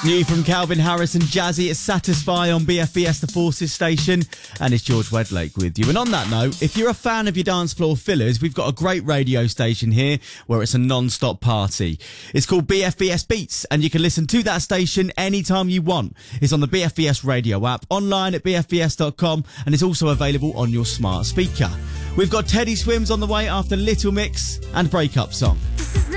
New from Calvin Harris and Jazzy, it's Satisfy on BFBS The Forces station, and it's George Wedlake with you. And on that note, if you're a fan of your dance floor fillers, we've got a great radio station here where it's a non-stop party. It's called BFBS Beats, and you can listen to that station anytime you want. It's on the BFBS radio app, online at bfbs.com, and it's also available on your smart speaker. We've got Teddy Swims on the way after Little Mix and Breakup Song.